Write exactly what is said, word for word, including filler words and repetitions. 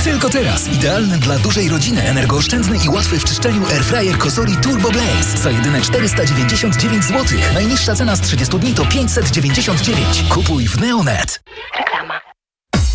Tylko teraz. Idealny dla dużej rodziny, energooszczędny i łatwy w czyszczeniu airfryer Cosori Turbo Blaze. Za jedyne czterysta dziewięćdziesiąt dziewięć złotych. Najniższa cena z trzydziestu dni to pięćset dziewięćdziesiąt dziewięć. Kupuj w Neonet.